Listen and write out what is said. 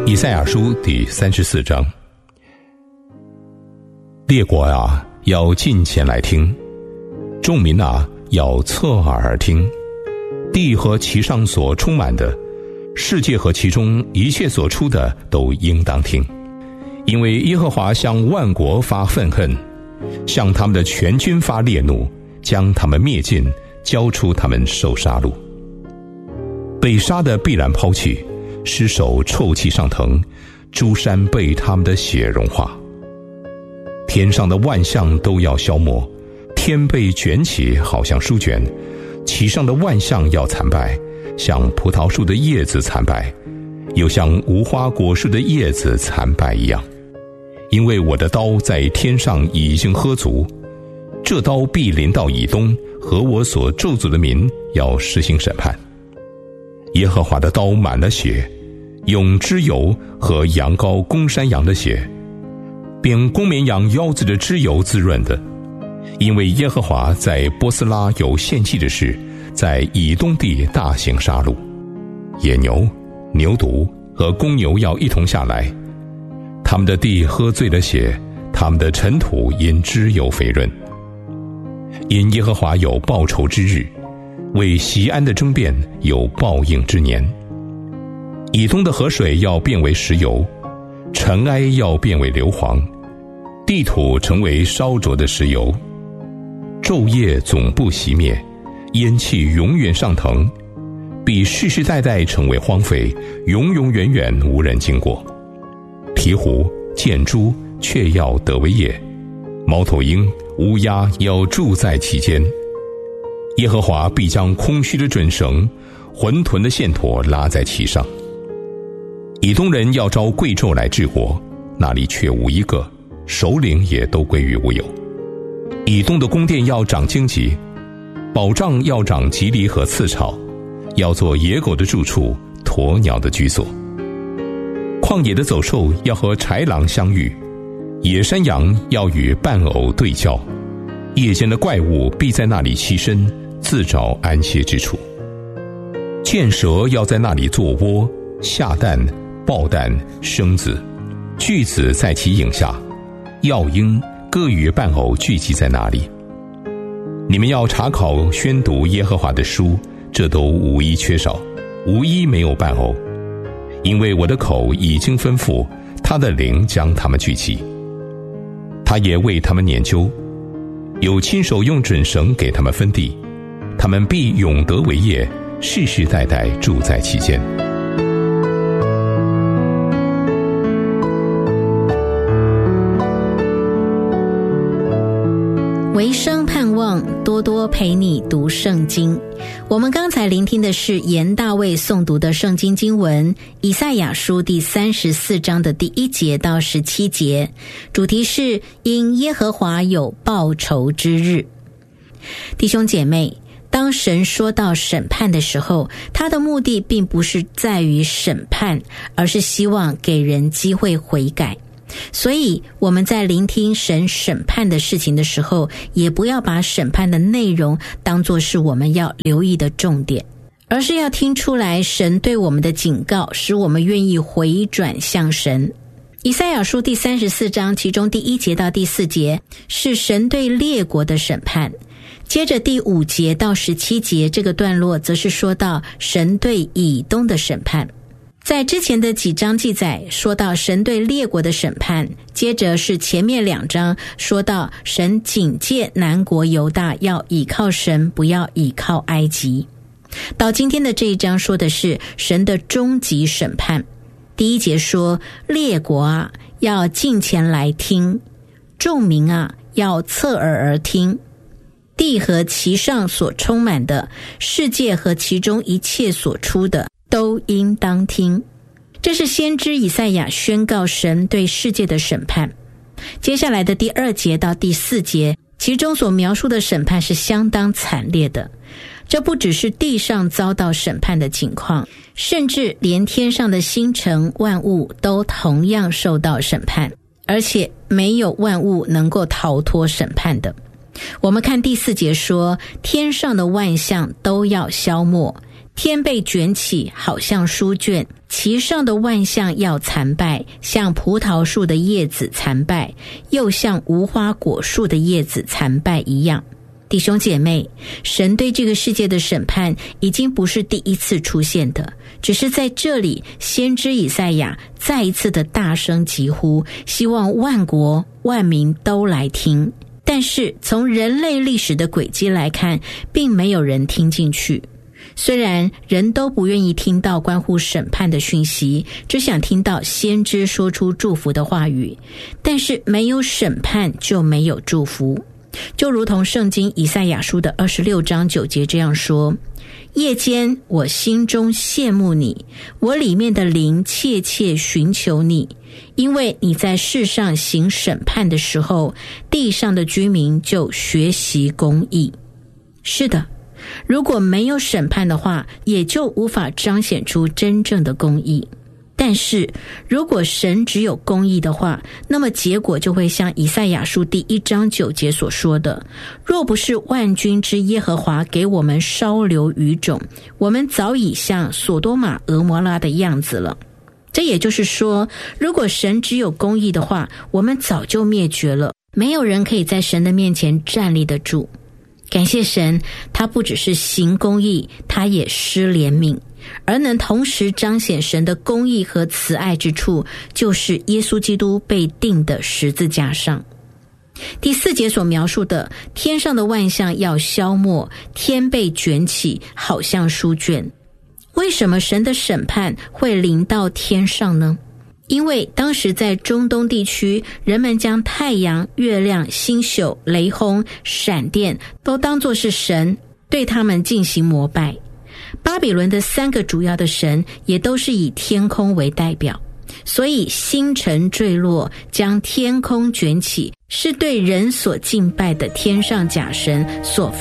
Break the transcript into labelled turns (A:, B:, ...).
A: 以赛亚书第34章。列国啊，要近前来听；众民啊，要侧耳而听。地和其上所充满的，世界和其中一切所出的，都应当听。因为耶和华向万国发愤恨，向他们的全军发烈怒，将他们灭尽，交出他们受杀戮。被杀的必然抛弃，尸首臭气上腾，诸山被他们的血融化。天上的万象都要消没，天被卷起，好像书卷，其上的万象要残败，像葡萄树的叶子残败，又像无花果树的叶子残败一样。因为我的刀在天上已经喝足，这刀必临到以东，和我所咒诅的民要施行审判。耶和华的刀满了血，用脂油和羊羔公山羊的血，并公绵羊腰子的脂油滋润的。因为耶和华在波斯拉有献祭的事，在以东地大行杀戮，野牛、牛犊和公牛要一同下来，他们的地喝醉了血，他们的尘土因脂油肥润。因耶和华有报仇之日，为锡安的争辩有报应之年。以东的河水要变为石油，尘埃要变为硫磺，地土成为烧灼的石油。昼夜总不熄灭，烟气永远上腾，必世世代代成为荒废，永永远远无人经过。鹈鹕、箭猪却要得为业，猫头鹰、乌鸦要住在其间。耶和华必将空虚的准绳、浑沌的线砣拉在其上。以东人要招贵胄来治国，那里却无一个，首领也都归于无有。以东的宫殿要长荆棘，保障要长棘藜和刺草，要做野狗的住处，鸵鸟的居所。旷野的走兽要和豺狼相遇，野山羊要与伴偶对叫，夜间的怪物必在那里栖身，自找安歇之处。箭蛇要在那里做窝，下蛋、抱蛋、生子，巨子在其影下，药鹰各与伴偶聚集在那里。你们要查考宣读耶和华的书，这都无一缺少，无一没有伴偶。因为我的口已经吩咐，他的灵将他们聚集，他也为他们研究，有亲手用准绳给他们分地，他们必永得为业，世世代代住在其间。
B: 唯生盼望，多多陪你读圣经。我们刚才聆听的是严大卫诵读的圣经经文，以赛亚书第34章的第1节到17节，主题是因耶和华有报仇之日。弟兄姐妹，当神说到审判的时候，他的目的并不是在于审判，而是希望给人机会悔改。所以我们在聆听神审判的事情的时候，也不要把审判的内容当作是我们要留意的重点，而是要听出来神对我们的警告，使我们愿意回转向神。以赛亚书第34章其中第1节到第4节是神对列国的审判，接着第5节到17节这个段落则是说到神对以东的审判。在之前的几章记载说到神对列国的审判，接着是前面2章说到神警戒南国犹大要倚靠神，不要倚靠埃及。到今天的这一章说的是神的终极审判。第1节说，列国啊，要近前来听；众民啊，要侧耳而听。地和其上所充满的，世界和其中一切所出的，都应当听。这是先知以赛亚宣告神对世界的审判。接下来的第2节到第4节，其中所描述的审判是相当惨烈的。这不只是地上遭到审判的情况，甚至连天上的星辰万物都同样受到审判，而且没有万物能够逃脱审判的。我们看第4节说，天上的万象都要消没，天被卷起，好像书卷， 其上的万象要残败，像葡萄树的叶子残败，又像无花果树的叶子残败一样。弟兄姐妹，神对这个世界的审判已经不是第一次出现的，只是在这里先知以赛亚再一次的大声疾呼，希望万国万民都来听。但是从人类历史的轨迹来看，并没有人听进去。虽然人都不愿意听到关乎审判的讯息，只想听到先知说出祝福的话语，但是没有审判就没有祝福。就如同圣经以赛亚书的26章9节这样说，夜间我心中羡慕你，我里面的灵切切寻求你，因为你在世上行审判的时候，地上的居民就学习公义。是的，如果没有审判的话，也就无法彰显出真正的公义。但是如果神只有公义的话，那么结果就会像以赛亚书第1章9节所说的，若不是万军之耶和华给我们稍留余种，我们早已像所多玛俄摩拉的样子了。这也就是说，如果神只有公义的话，我们早就灭绝了，没有人可以在神的面前站立得住。感谢神，他不只是行公义，他也施怜悯，而能同时彰显神的公义和慈爱之处，就是耶稣基督被钉的十字架上。第4节所描述的天上的万象要消没，天被卷起，好像书卷。为什么神的审判会临到天上呢？因为当时在中东地区，人们将太阳、月亮、星宿、雷轰、闪电都当作是神，对他们进行膜拜。巴比伦的3个主要的神也都是以天空为代表，所以星辰坠落，将天空卷起，是对人所敬拜的天上假神所